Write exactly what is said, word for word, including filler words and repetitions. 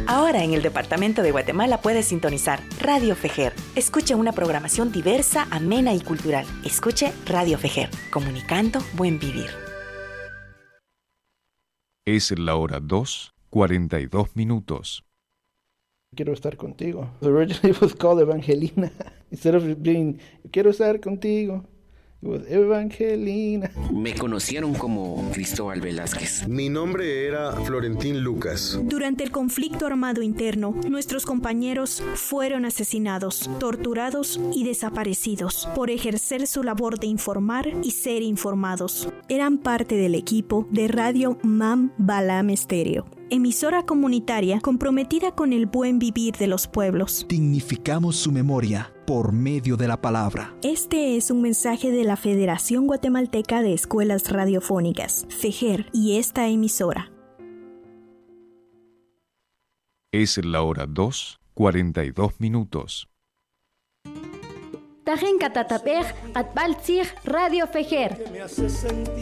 Ahora en el departamento de Guatemala puedes sintonizar Radio Fejer. Escuche una programación diversa, amena y cultural. Escuche Radio Fejer, comunicando buen vivir. Es la hora dos, cuarenta y dos minutos. Quiero estar contigo. Originally it was called Evangelina. Instead of being, quiero estar contigo. It was Evangelina. Me conocieron como Cristóbal Velázquez. Mi nombre era Florentín Lucas. Durante el conflicto armado interno, nuestros compañeros fueron asesinados, torturados y desaparecidos por ejercer su labor de informar y ser informados. Eran parte del equipo de Radio Mam Balam Estéreo, emisora comunitaria comprometida con el buen vivir de los pueblos. Dignificamos su memoria por medio de la palabra. Este es un mensaje de la Federación Guatemalteca de Escuelas Radiofónicas, FEJER, y esta emisora. Es la hora dos, cuarenta y dos minutos. Tajen Catatapej, Atbaltzig, Radio FEJER.